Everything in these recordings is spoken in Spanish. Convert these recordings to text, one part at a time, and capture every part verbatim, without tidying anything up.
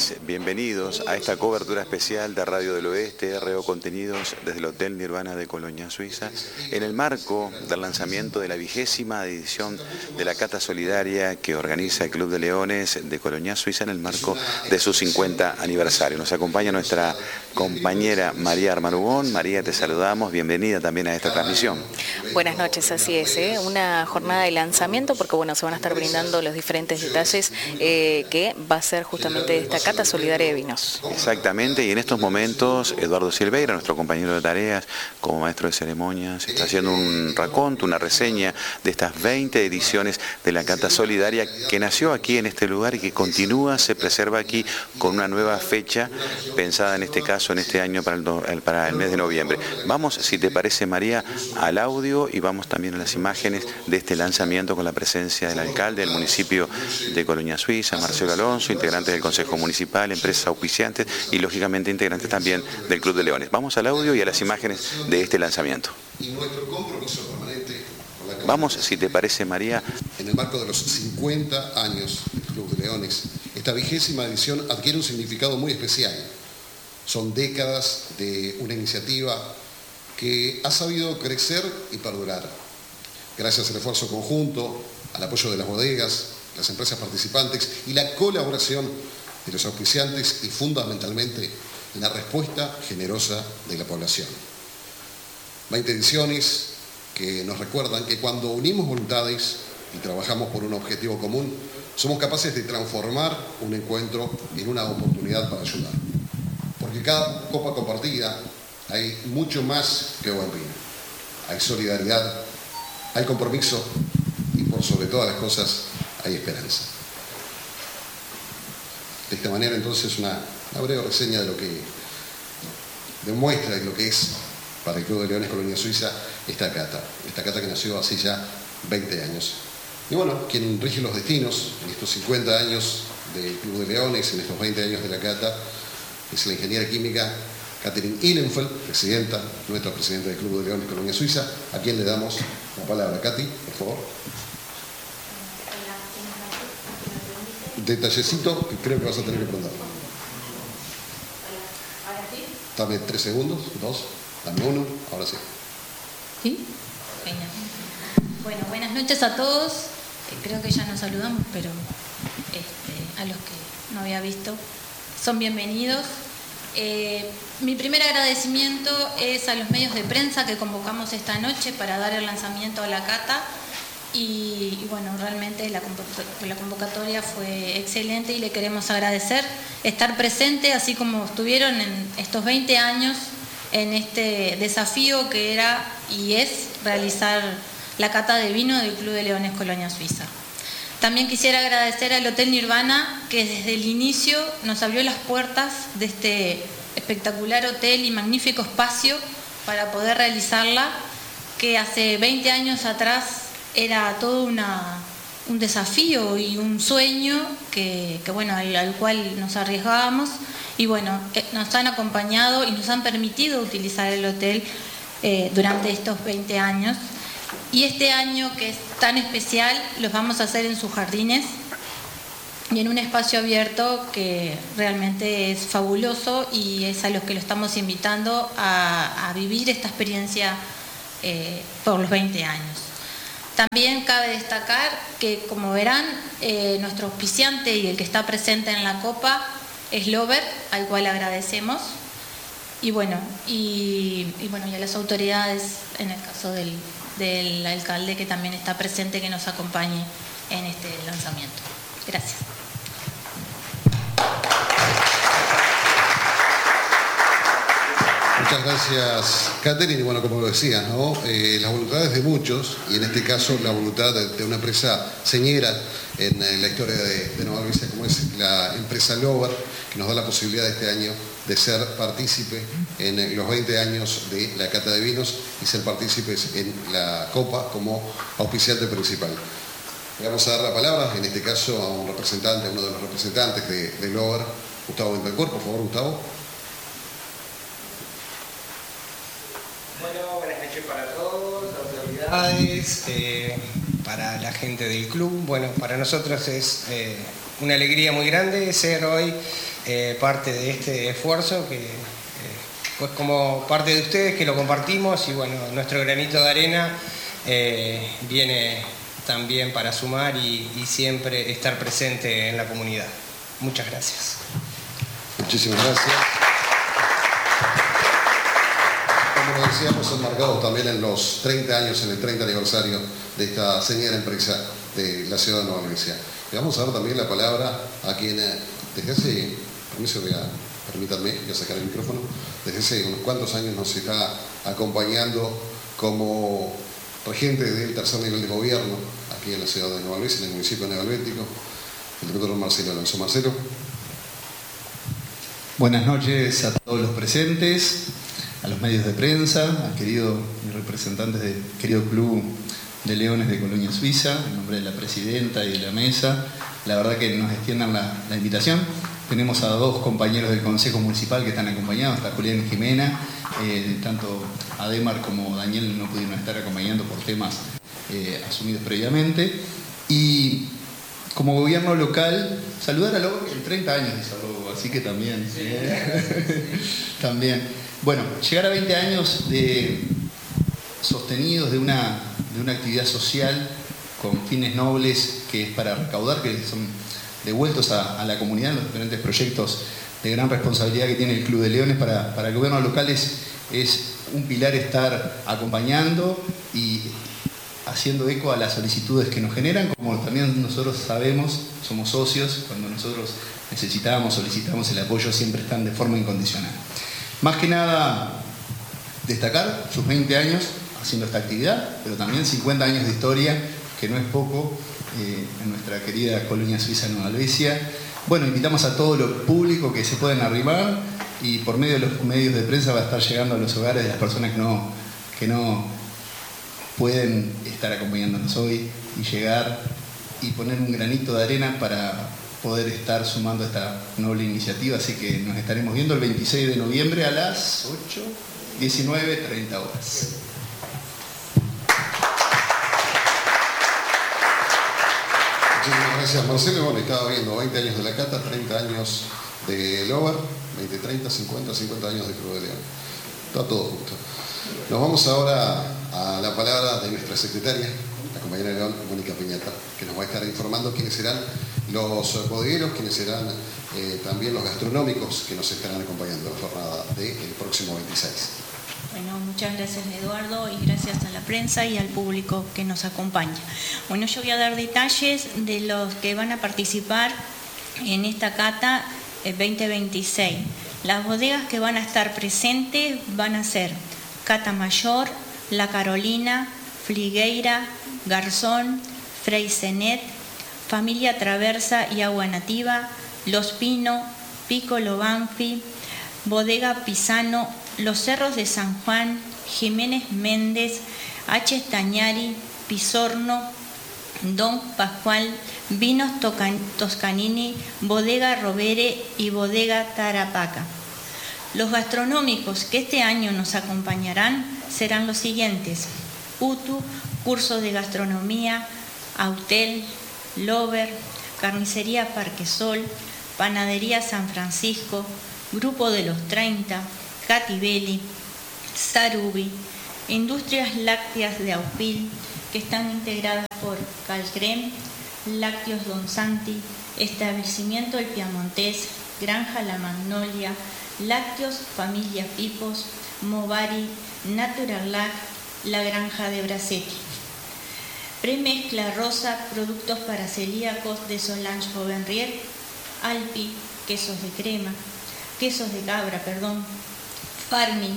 noches, bienvenidos a esta cobertura especial de Radio del Oeste, R O Contenidos, desde el Hotel Nirvana de Colonia, Suiza, en el marco del lanzamiento de la vigésima edición de la Cata Solidaria que organiza el Club de Leones de Colonia, Suiza, en el marco de su cincuenta aniversario. Nos acompaña nuestra compañera María Armarugón. María, te saludamos, bienvenida también a esta transmisión. Buenas noches, así es, ¿eh? Una jornada de lanzamiento porque bueno, se van a estar brindando los diferentes detalles eh, que va a ser justamente esta Cata Solidaria de Vinos. Exactamente, y en estos momentos Eduardo Silveira, nuestro compañero de tareas como maestro de ceremonias, está haciendo un raconto, una reseña de estas veinte ediciones de la Cata Solidaria que nació aquí en este lugar y que continúa, se preserva aquí con una nueva fecha pensada en este caso, en este año para el, para el mes de noviembre. Vamos, si te parece, María, al audio y vamos también a las imágenes de este lanzamiento con la presencia del alcalde del municipio de Colonia, Suiza, Marcelo Alonso, integrantes del Consejo Municipal, empresas auspiciantes y lógicamente integrantes también del Club de Leones. Vamos al audio y a las imágenes de este lanzamiento. Y nuestro compromiso permanente con la Vamos, si te parece, María. En el marco de los cincuenta años del Club de Leones, esta vigésima edición adquiere un significado muy especial. Son décadas de una iniciativa que ha sabido crecer y perdurar. Gracias al esfuerzo conjunto, al apoyo de las bodegas, las empresas participantes y la colaboración de los auspiciantes y fundamentalmente la respuesta generosa de la población. veinte ediciones que nos recuerdan que cuando unimos voluntades y trabajamos por un objetivo común, somos capaces de transformar un encuentro en una oportunidad para ayudar. Porque cada copa compartida hay mucho más que buen vino. Hay solidaridad, hay compromiso y por sobre todas las cosas hay esperanza. De esta manera entonces una, una breve reseña de lo que demuestra y lo que es para el Club de Leones Colonia Suiza esta cata, esta cata que nació hace ya veinte años. Y bueno, quien rige los destinos en estos cincuenta años del Club de Leones, en estos veinte años de la cata, es la ingeniera química Catherine Ihlenfeld, presidenta, nuestra presidenta del Club de Leones Colonia Suiza, a quien le damos la palabra. Katy, por favor. Detallecito que creo que vas a tener que preguntar. Dame tres segundos, dos, dame uno, ahora sí. ¿Sí? Genial. Bueno, buenas noches a todos. Eh, creo que ya nos saludamos, pero este, a los que no había visto, son bienvenidos. Eh, mi primer agradecimiento es a los medios de prensa que convocamos esta noche para dar el lanzamiento a la cata. Y, y bueno, realmente la, la convocatoria fue excelente y le queremos agradecer estar presente, así como estuvieron en estos veinte años en este desafío que era y es realizar la cata de vino del Club de Leones Colonia Suiza. También quisiera agradecer al Hotel Nirvana que desde el inicio nos abrió las puertas de este espectacular hotel y magnífico espacio para poder realizarla, que hace veinte años atrás era todo una, un desafío y un sueño que, que bueno, al, al cual nos arriesgábamos y bueno, nos han acompañado y nos han permitido utilizar el hotel eh, durante estos veinte años. Y este año que es tan especial los vamos a hacer en sus jardines y en un espacio abierto que realmente es fabuloso y es a los que lo estamos invitando a, a vivir esta experiencia eh, por los veinte años. También cabe destacar que, como verán, eh, nuestro auspiciante y el que está presente en la copa es Lover, al cual agradecemos. Y bueno, y, y bueno, y a las autoridades, en el caso del, del alcalde que también está presente, que nos acompañe en este lanzamiento. Gracias. Muchas gracias, Catherine. Y bueno, como lo decías, ¿no? Eh, las voluntades de muchos, y en este caso la voluntad de, de una empresa señera en, en la historia de, de Nueva Grecia, como es la empresa Lover, que nos da la posibilidad este año de ser partícipe en los veinte años de la cata de vinos y ser partícipes en la copa como auspiciante principal. Le vamos a dar la palabra, en este caso, a un representante, a uno de los representantes de, de Lover, Gustavo Bentancur. Por favor, Gustavo. Bueno, buenas noches para todos, autoridades, eh, para la gente del club. Bueno, para nosotros es eh, una alegría muy grande ser hoy eh, parte de este esfuerzo, que eh, pues como parte de ustedes que lo compartimos, y bueno, nuestro granito de arena eh, viene también para sumar y, y siempre estar presente en la comunidad. Muchas gracias. Muchísimas gracias. Como lo decíamos, son marcados también en los treinta años, en el treinta aniversario de esta señera empresa de la ciudad de Nueva Albesia. Le vamos a dar también la palabra a quien desde hace, permiso, voy a, permítanme, voy a sacar el micrófono, desde hace unos cuantos años nos está acompañando como regente del tercer nivel de gobierno aquí en la ciudad de Nueva Albesia, en el municipio de Neoalbético, el doctor Marcelo Alonso. Marcelo. Buenas noches a todos los presentes, a los medios de prensa, a queridos representantes del querido Club de Leones de Colonia Suiza, en nombre de la presidenta y de la mesa. La verdad que nos extiendan la, la invitación. Tenemos a dos compañeros del Consejo Municipal que están acompañados, está Julián y Jimena, eh, tanto Ademar como Daniel no pudieron estar acompañando por temas eh, asumidos previamente. Y como gobierno local, saludar a Lobo, el treinta años de Lobo, así que también. Sí, eh, también. Bueno, llegar a veinte años de sostenidos de una, de una actividad social con fines nobles, que es para recaudar, que son devueltos a, a la comunidad en los diferentes proyectos de gran responsabilidad que tiene el Club de Leones para, para el gobierno local, es, es un pilar estar acompañando y haciendo eco a las solicitudes que nos generan, como también nosotros sabemos, somos socios, cuando nosotros necesitamos, solicitamos el apoyo, siempre están de forma incondicional. Más que nada, destacar sus veinte años haciendo esta actividad, pero también cincuenta años de historia, que no es poco, eh, en nuestra querida Colonia Suiza Nueva Albesia. Bueno, invitamos a todo lo público que se pueden arribar, y por medio de los medios de prensa va a estar llegando a los hogares de las personas que no, que no pueden estar acompañándonos hoy, y llegar y poner un granito de arena para poder estar sumando esta noble iniciativa. Así que nos estaremos viendo el veintiséis de noviembre a las ocho, diecinueve, treinta horas. Muchísimas gracias, Marcelo. Bueno, estaba viendo veinte años de la Cata, treinta años de Lover, veinte, treinta, cincuenta, cincuenta años de Club de León. Está todo justo. Nos vamos ahora a la palabra de nuestra secretaria, la compañera de León, Mónica Piñata, que nos va a estar informando quiénes serán los bodegueros, quiénes serán eh, también los gastronómicos que nos estarán acompañando en la jornada del próximo veintiséis. Bueno, muchas gracias, Eduardo, y gracias a la prensa y al público que nos acompaña. Bueno, yo voy a dar detalles de los que van a participar en esta cata veinte veintiséis. Las bodegas que van a estar presentes van a ser Cata Mayor, La Carolina, Fligueira, Garzón, Freysenet, Familia Traversa y Agua Nativa, Los Pino, Piccolo Banfi, Bodega Pisano, Los Cerros de San Juan, Jiménez Méndez, H. Stagnari, Pisorno, Don Pascual, Vinos Toscanini, Bodega Rovere y Bodega Tarapaca. Los gastronómicos que este año nos acompañarán serán los siguientes: UTU, Curso de Gastronomía, Autel, Lover, Carnicería Parquesol, Panadería San Francisco, Grupo de los treinta, Catibelli, Sarubi, Industrias Lácteas de Aupil, que están integradas por Calcrem, Lácteos Don Santi, Establecimiento El Piamontés, Granja La Magnolia, Lácteos Familia Pipos, Movari, Natural Lac, La Granja de Bracetti. Premezcla Rosa, productos para celíacos de Solange Bovenriet, Alpi, quesos de crema, quesos de cabra, perdón, Farming,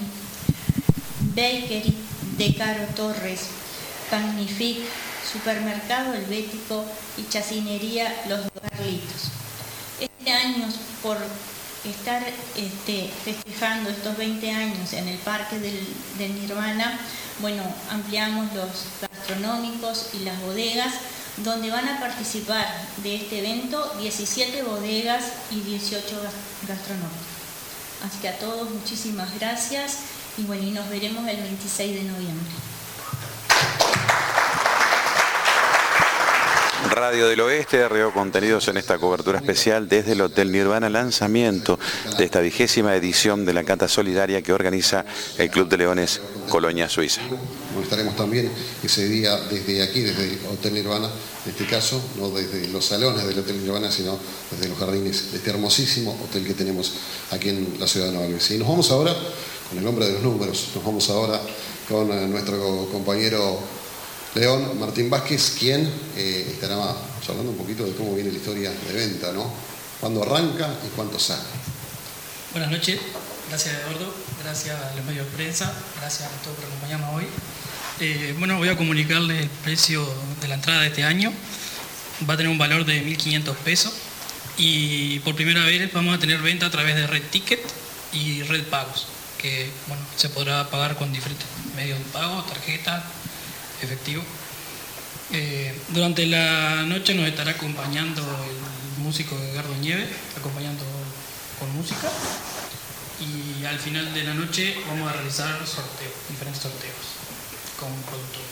Bakery de Caro Torres, Magnific, Supermercado Helvético y Chacinería Los Carlitos. Este año, por estar este, festejando estos veinte años en el Parque del, del Nirvana, bueno, ampliamos los gastronómicos y las bodegas, donde van a participar de este evento diecisiete bodegas y dieciocho gastronómicos. Así que a todos muchísimas gracias y bueno, y nos veremos el veintiséis de noviembre. Radio del Oeste, Río Contenidos en esta cobertura especial desde el Hotel Nirvana, lanzamiento de esta vigésima edición de la Cata Solidaria que organiza el Club de Leones Colonia Suiza. Estaremos también ese día desde aquí, desde el Hotel Nirvana, en este caso, no desde los salones del Hotel Nirvana, sino desde los jardines de este hermosísimo hotel que tenemos aquí en la ciudad de Nueva Albesia. Y nos vamos ahora con el hombre de los números, nos vamos ahora con nuestro compañero León Martín Vázquez, quien eh, estará hablando un poquito de cómo viene la historia de venta, ¿no? Cuándo arranca y cuánto sale. Buenas noches, gracias Eduardo, gracias a los medios de prensa, gracias a todos por acompañarnos hoy. Eh, bueno, voy a comunicarles el precio de la entrada de este año. Va a tener un valor de mil quinientos pesos y por primera vez vamos a tener venta a través de Red Ticket y Red Pagos, que bueno, se podrá pagar con diferentes medios de pago, tarjeta, efectivo. Eh, durante la noche nos estará acompañando el músico Edgardo Nieves, acompañando con música, y al final de la noche vamos a realizar sorteos, diferentes sorteos con productos.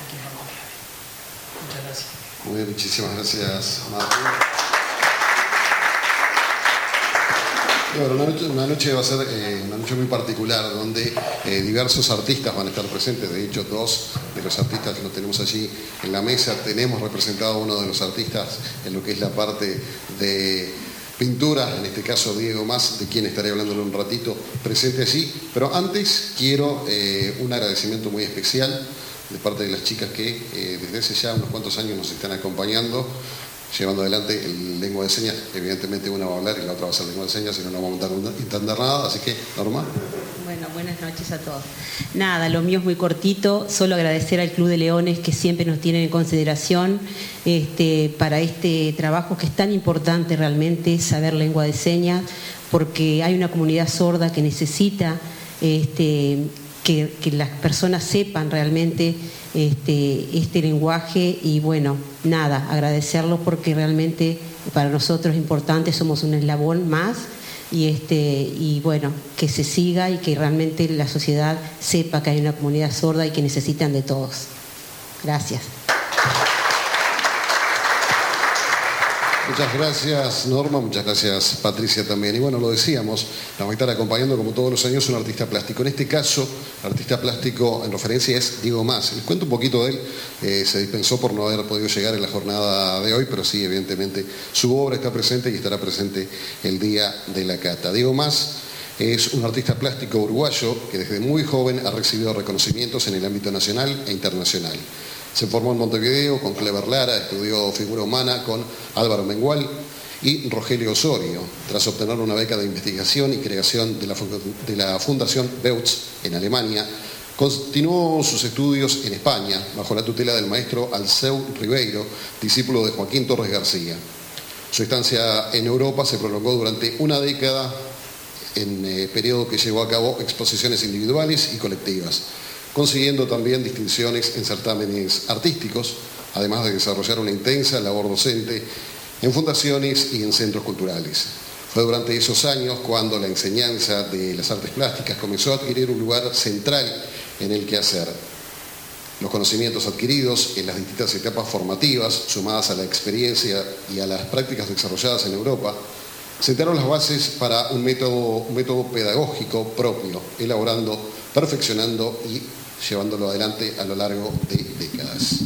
Muchas gracias. Muy bien, muchísimas gracias, Martín. Bueno, una, noche, una noche va a ser eh, una noche muy particular donde eh, diversos artistas van a estar presentes. De hecho, dos de los artistas que los tenemos allí en la mesa. Tenemos representado a uno de los artistas en lo que es la parte de pintura, en este caso Diego Mas, de quien estaré hablándole un ratito, presente allí. Pero antes quiero eh, un agradecimiento muy especial de parte de las chicas que eh, desde hace ya unos cuantos años nos están acompañando, llevando adelante el lengua de señas. Evidentemente una va a hablar y la otra va a ser lengua de señas, si no, no vamos a entender nada, así que, Norma. Bueno, buenas noches a todos. Nada, lo mío es muy cortito, solo agradecer al Club de Leones que siempre nos tienen en consideración este, para este trabajo que es tan importante realmente, saber lengua de señas, porque hay una comunidad sorda que necesita este, que, que las personas sepan realmente este, este lenguaje y bueno, nada, agradecerlo porque realmente para nosotros es importante, somos un eslabón más. Y, este, y bueno, que se siga y que realmente la sociedad sepa que hay una comunidad sorda y que necesitan de todos. Gracias. Muchas gracias, Norma, muchas gracias, Patricia, también. Y bueno, lo decíamos, nos va a estar acompañando como todos los años un artista plástico. En este caso, el artista plástico en referencia es Diego Mas. Les cuento un poquito de él, eh, se dispensó por no haber podido llegar en la jornada de hoy, pero sí, evidentemente, su obra está presente y estará presente el día de la cata. Diego Mas es un artista plástico uruguayo que desde muy joven ha recibido reconocimientos en el ámbito nacional e internacional. Se formó en Montevideo con Clever Lara, estudió figura humana con Álvaro Mengual y Rogelio Osorio. Tras obtener una beca de investigación y creación de la, de la Fundación Beutz en Alemania, continuó sus estudios en España bajo la tutela del maestro Alceu Ribeiro, discípulo de Joaquín Torres García. Su estancia en Europa se prolongó durante una década, en eh, periodo que llevó a cabo exposiciones individuales y colectivas, consiguiendo también distinciones en certámenes artísticos, además de desarrollar una intensa labor docente en fundaciones y en centros culturales. Fue durante esos años cuando la enseñanza de las artes plásticas comenzó a adquirir un lugar central en el quehacer. Los conocimientos adquiridos en las distintas etapas formativas, sumadas a la experiencia y a las prácticas desarrolladas en Europa, sentaron las bases para un método, un método pedagógico propio, elaborando, perfeccionando y llevándolo adelante a lo largo de décadas.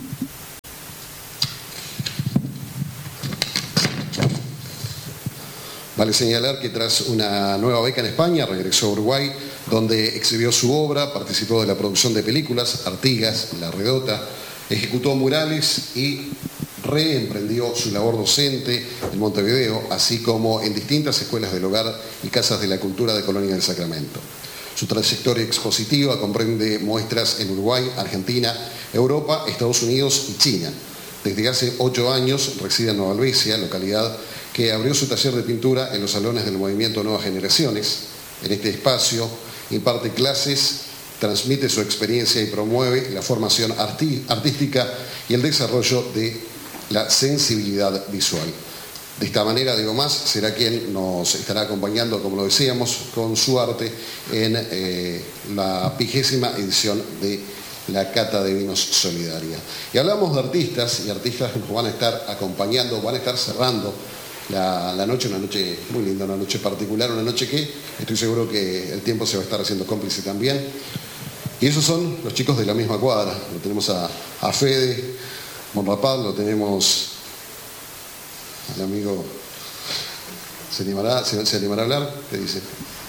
Vale señalar que tras una nueva beca en España regresó a Uruguay, donde exhibió su obra, participó de la producción de películas, Artigas, La Redota, ejecutó murales y reemprendió su labor docente en Montevideo, así como en distintas escuelas del hogar y casas de la cultura de Colonia del Sacramento. Su trayectoria expositiva comprende muestras en Uruguay, Argentina, Europa, Estados Unidos y China. Desde hace ocho años reside en Nueva Albesia, localidad que abrió su taller de pintura en los salones del movimiento Nuevas Generaciones. En este espacio imparte clases, transmite su experiencia y promueve la formación arti- artística y el desarrollo de la sensibilidad visual. De esta manera, Diego Mas será quien nos estará acompañando, como lo decíamos, con su arte en eh, la vigésima edición de la cata de vinos solidaria. Y hablamos de artistas, y artistas que nos van a estar acompañando, van a estar cerrando la, la noche, una noche muy linda, una noche particular, una noche que estoy seguro que el tiempo se va a estar haciendo cómplice también. Y esos son los chicos de la misma cuadra. Lo tenemos a, a Fede Monrapal, lo tenemos al amigo, ¿se animará, se, se animará a hablar? ¿Qué dice?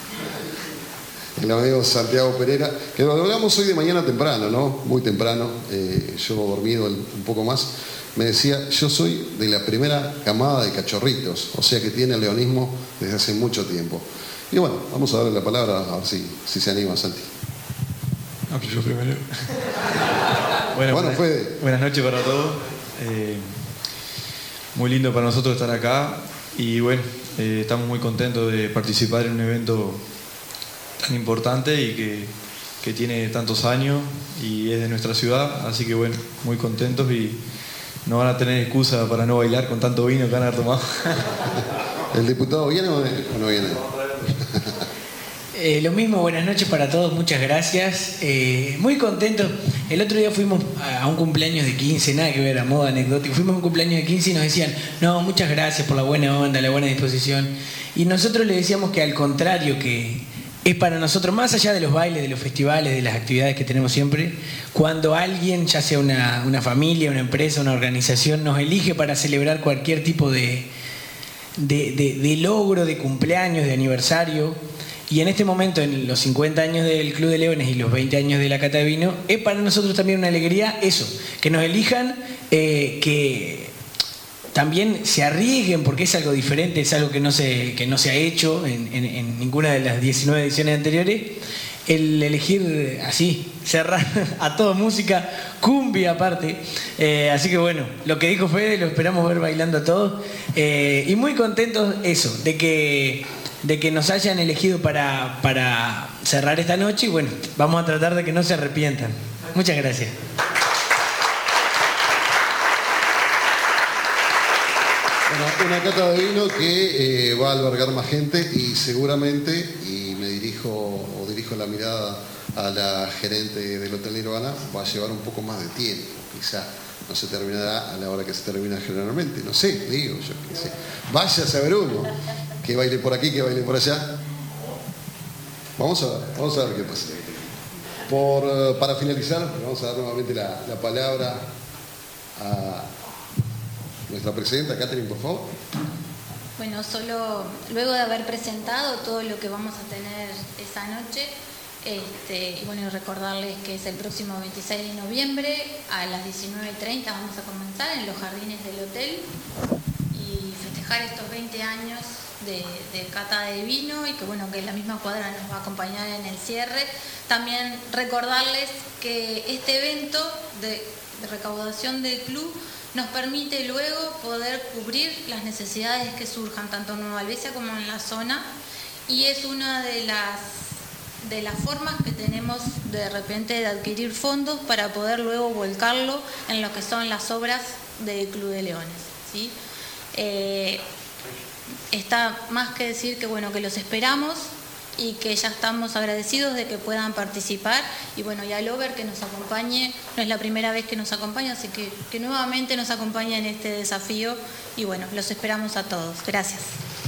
El amigo Santiago Pereira, que lo hablamos hoy de mañana temprano, ¿no? Muy temprano, eh, yo dormido un poco más, me decía, yo soy de la primera camada de cachorritos, o sea que tiene el leonismo desde hace mucho tiempo. Y bueno, vamos a darle la palabra a ver si, si se anima, Santi. Ah, pero yo primero. Bueno, bueno, buenas, Fede. Buenas noches para todos. Eh, muy lindo para nosotros estar acá y bueno, eh, estamos muy contentos de participar en un evento tan importante y que, que tiene tantos años y es de nuestra ciudad, así que bueno, muy contentos y no van a tener excusa para no bailar con tanto vino que van a haber tomado. ¿El diputado viene o no viene? Eh, lo mismo, buenas noches para todos, muchas gracias. Eh, muy contentos. El otro día fuimos a un cumpleaños de quince, nada que ver, a modo anecdótico. Fuimos a un cumpleaños de quince y nos decían, no, muchas gracias por la buena onda, la buena disposición. Y nosotros le decíamos que al contrario, que es para nosotros, más allá de los bailes, de los festivales, de las actividades que tenemos siempre, cuando alguien, ya sea una, una familia, una empresa, una organización, nos elige para celebrar cualquier tipo de, de, de, de logro, de cumpleaños, de aniversario. Y en este momento, en los cincuenta años del Club de Leones y los veinte años de la Cata de Vino, es para nosotros también una alegría eso, que nos elijan, eh, que también se arriesguen, porque es algo diferente, es algo que no se, que no se ha hecho en, en, en ninguna de las diecinueve ediciones anteriores, el elegir así, cerrar a toda música, cumbia aparte. Eh, así que bueno, lo que dijo Fede, lo esperamos ver bailando a todos. Eh, y muy contentos eso, de que... de que nos hayan elegido para, para cerrar esta noche y bueno, vamos a tratar de que no se arrepientan. Muchas gracias. Bueno, una cata de vino que eh, va a albergar más gente y seguramente, y me dirijo o dirijo la mirada a la gerente del Hotel Nirvana, va a llevar un poco más de tiempo, quizá no se terminará a la hora que se termina generalmente, no sé, digo yo qué sé. Vaya a saber uno. Que baile por aquí, que baile por allá. Vamos a ver, vamos a ver qué pasa. Por, uh, para finalizar, vamos a dar nuevamente la, la palabra a nuestra presidenta, Catherine, por favor. Bueno, solo luego de haber presentado todo lo que vamos a tener esa noche, este, y bueno, recordarles que es el próximo veintiséis de noviembre a las diecinueve treinta vamos a comenzar en los jardines del hotel y festejar estos veinte años De, de cata de vino y que bueno, que la misma cuadra nos va a acompañar en el cierre. También recordarles que este evento de, de recaudación del club nos permite luego poder cubrir las necesidades que surjan tanto en Nueva Albesia como en la zona y es una de las de las formas que tenemos de repente de adquirir fondos para poder luego volcarlo en lo que son las obras del Club de Leones, ¿sí? Eh, Está más que decir que bueno, que los esperamos y que ya estamos agradecidos de que puedan participar y bueno, y a Lover que nos acompañe, no es la primera vez que nos acompaña, así que, que nuevamente nos acompaña en este desafío y bueno, los esperamos a todos. Gracias.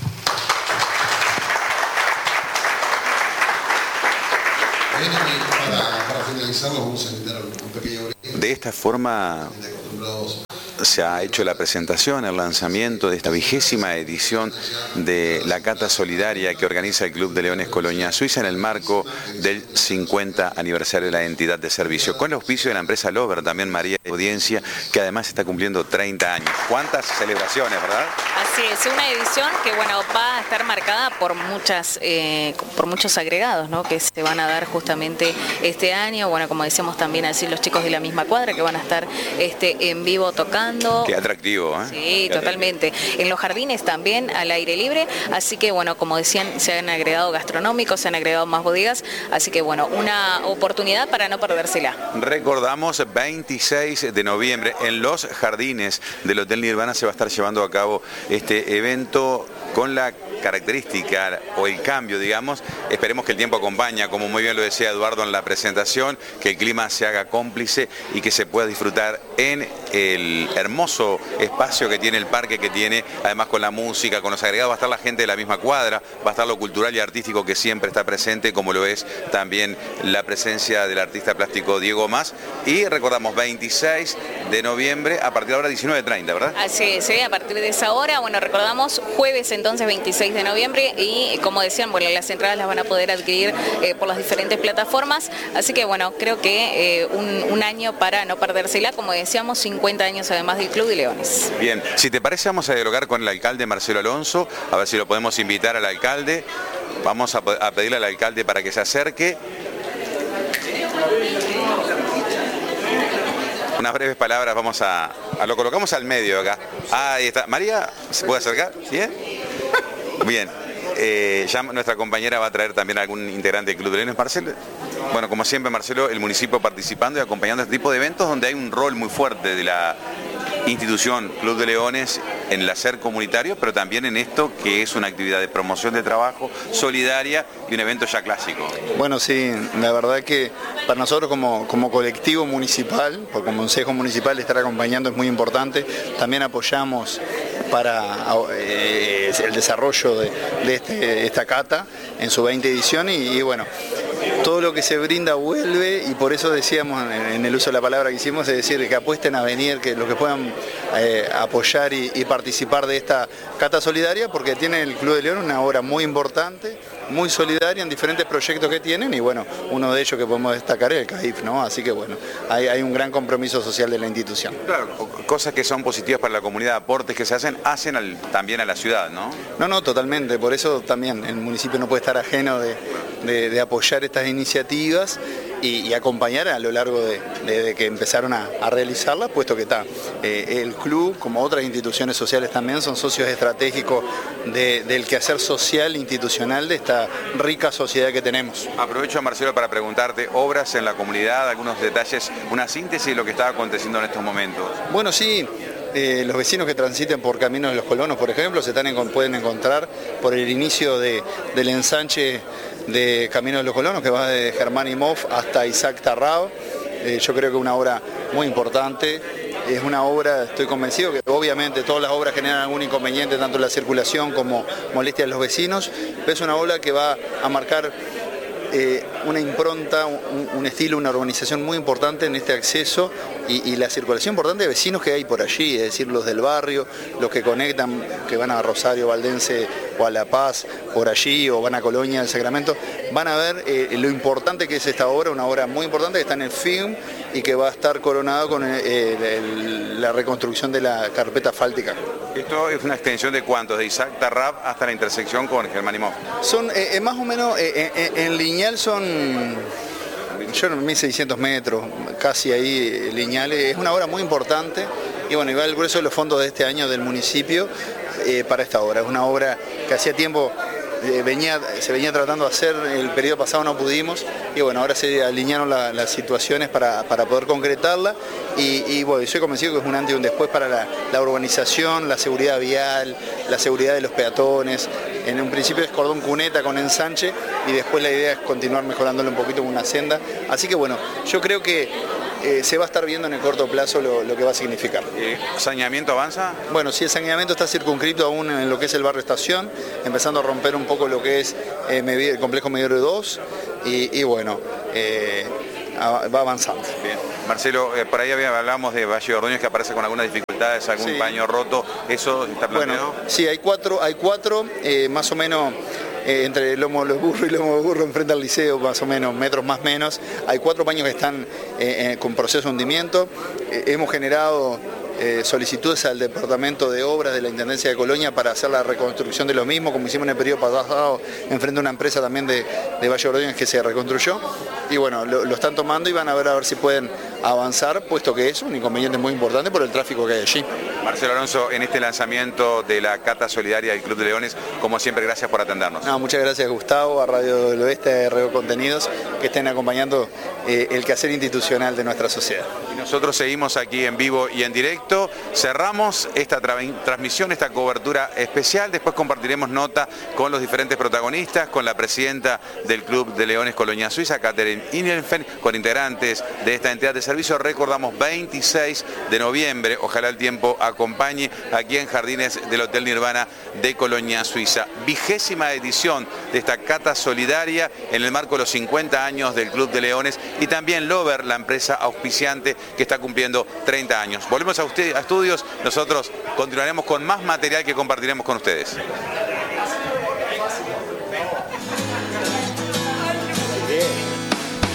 Bien, para, para finalizar, vamos a invitar un pequeño break. De esta forma se ha hecho la presentación, el lanzamiento de esta vigésima edición de la Cata Solidaria que organiza el Club de Leones Colonia Suiza en el marco del cincuenta aniversario de la entidad de servicio, con el auspicio de la empresa Lover, también María de Audiencia, que además está cumpliendo treinta años. ¿Cuántas celebraciones, verdad? Así es, una edición que bueno, va a estar marcada por muchas, eh, por muchos agregados, ¿no? Que se van a dar justamente este año. Bueno, como decíamos también así los chicos de la misma cuadra que van a estar este, en vivo tocando. Qué atractivo, ¿eh? Sí, Qué totalmente. Atractivo. En los jardines también al aire libre, así que bueno, como decían, se han agregado gastronómicos, se han agregado más bodegas, así que bueno, una oportunidad para no perdérsela. Recordamos, veintiséis de noviembre en los jardines del Hotel Nirvana se va a estar llevando a cabo este evento con la característica o el cambio, digamos. Esperemos que el tiempo acompañe, como muy bien lo decía Eduardo en la presentación, que el clima se haga cómplice y que se pueda disfrutar en el hermoso espacio que tiene el parque, que tiene además con la música, con los agregados. Va a estar la gente de la misma cuadra, va a estar lo cultural y artístico que siempre está presente, como lo es también la presencia del artista plástico Diego Mas. Y recordamos, veintiséis de noviembre a partir de ahora diecinueve treinta, ¿verdad? Así es, ¿eh? A partir de esa hora, bueno, recordamos jueves entonces veintiséis de noviembre y como decían, bueno, las entradas las van a poder adquirir eh, por las diferentes plataformas, así que bueno, creo que eh, un, un año para no perdérsela, como decíamos, cincuenta años además del Club de Leones. Bien, si te parece vamos a dialogar con el alcalde Marcelo Alonso, a ver si lo podemos invitar al alcalde, vamos a, a pedirle al alcalde para que se acerque. Unas breves palabras, vamos a, a lo colocamos al medio acá. Ah, ahí está. María, ¿se puede acercar? ¿Bien? Bien. Eh, ya nuestra compañera va a traer también algún integrante del Club de Leones. Marcelo, bueno, como siempre, Marcelo, el municipio participando y acompañando este tipo de eventos donde hay un rol muy fuerte de la institución Club de Leones en el hacer comunitario, pero también en esto que es una actividad de promoción de trabajo, solidaria y un evento ya clásico. Bueno, sí, la verdad que para nosotros como, como colectivo municipal, o como consejo municipal, estar acompañando es muy importante. También apoyamos para eh, el desarrollo de, de este, esta cata en su veinte edición y, y bueno, todo lo que se brinda vuelve y por eso decíamos en el uso de la palabra que hicimos, es decir, que apuesten a venir, que los que puedan eh, apoyar y, y participar de esta cata solidaria, porque tiene el Club de León una obra muy importante, muy solidaria en diferentes proyectos que tienen y bueno, uno de ellos que podemos destacar es el C A I F, ¿no? Así que bueno, hay, hay un gran compromiso social de la institución. Claro, cosas que son positivas para la comunidad, aportes que se hacen, hacen al, también a la ciudad, ¿no? No, no, totalmente, por eso también el municipio no puede estar ajeno de, de, de apoyar estas iniciativas y, y acompañar a lo largo de, de, de que empezaron a, a realizarlas, puesto que está eh, el club, como otras instituciones sociales también, son socios estratégicos de, del quehacer social institucional de esta rica sociedad que tenemos. Aprovecho, Marcelo, para preguntarte, obras en la comunidad, algunos detalles, una síntesis de lo que está aconteciendo en estos momentos. Bueno, sí. Eh, los vecinos que transiten por Caminos de los Colonos, por ejemplo, se están en, pueden encontrar por el inicio de, del ensanche de Caminos de los Colonos, que va de Germán Imhoff hasta Isaac Tarrao. Eh, yo creo que es una obra muy importante. Es una obra, estoy convencido que obviamente todas las obras generan algún inconveniente, tanto en la circulación como molestia a los vecinos, pero es una obra que va a marcar Eh, una impronta, un, un estilo, una urbanización muy importante en este acceso y, y la circulación importante de vecinos que hay por allí, es decir, los del barrio, los que conectan, que van a Rosario, Valdense o a La Paz, por allí, o van a Colonia, el Sacramento, van a ver eh, lo importante que es esta obra, una obra muy importante que está en el F I M y que va a estar coronado con eh, el, la reconstrucción de la carpeta asfáltica. ¿Esto es una extensión de cuántos? ¿De Isaac Tarrab hasta la intersección con Germán Imhoff? Son eh, más o menos, eh, eh, en lineal son, yo no mil seiscientos metros, casi ahí lineales. Es una obra muy importante y bueno, y va el grueso de los fondos de este año del municipio eh, para esta obra. Es una obra que hacía tiempo eh, venía, se venía tratando de hacer, el periodo pasado no pudimos y bueno, ahora se alinearon la, las situaciones para, para poder concretarla y, y bueno, soy convencido que es un antes y un después para la, la urbanización, la seguridad vial, la seguridad de los peatones. En un principio es cordón cuneta con ensanche y después la idea es continuar mejorándolo un poquito con una senda. Así que bueno, yo creo que eh, se va a estar viendo en el corto plazo lo, lo que va a significar. ¿El saneamiento avanza? Bueno, sí, el saneamiento está circunscrito aún en lo que es el barrio Estación, empezando a romper un poco lo que es eh, el complejo Medero dos y, y bueno, eh, va avanzando. Bien. Marcelo, eh, por ahí hablábamos de Valle de Ordóñez que aparece con algunas dificultades, algún sí. paño roto, ¿eso está planteado? Bueno, sí, hay cuatro, hay cuatro eh, más o menos eh, entre el lomo de los burros y el lomo de burro enfrente al liceo, más o menos, metros más menos. Hay cuatro paños que están eh, eh, con proceso de hundimiento. Eh, hemos generado Eh, solicitudes al Departamento de Obras de la Intendencia de Colonia para hacer la reconstrucción de lo mismo, como hicimos en el periodo pasado, enfrente de una empresa también de, de Valle de Ordóñez que se reconstruyó. Y bueno, lo, lo están tomando y van a ver a ver si pueden avanzar, puesto que es un inconveniente muy importante por el tráfico que hay allí. Marcelo Alonso, en este lanzamiento de la Cata Solidaria del Club de Leones, como siempre, gracias por atendernos. No, muchas gracias, Gustavo, a Radio del Oeste, a R O Contenidos, que estén acompañando eh, el quehacer institucional de nuestra sociedad. Y nosotros seguimos aquí en vivo y en directo. Cerramos esta tra transmisión, esta cobertura especial. Después compartiremos nota con los diferentes protagonistas, con la presidenta del Club de Leones Colonia Suiza, Catherine Ingelfen, con integrantes de esta entidad de servicio. Recordamos, veintiséis de noviembre, ojalá el tiempo acompañe, aquí en Jardines del Hotel Nirvana de Colonia Suiza. Vigésima edición de esta Cata Solidaria en el marco de los cincuenta años del Club de Leones, y también Lover, la empresa auspiciante que está cumpliendo treinta años. Volvemos a, usted, a estudios, nosotros continuaremos con más material que compartiremos con ustedes.